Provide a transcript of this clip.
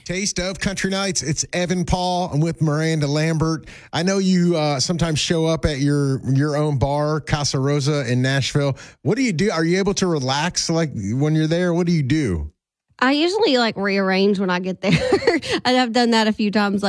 Taste of Country Nights. It's Evan Paul. I'm with Miranda Lambert. I know you sometimes show up at your own bar, Casa Rosa in Nashville. What do you do? Are you able to relax like when you're there? What do you do? I usually rearrange when I get there. I've done that a few times.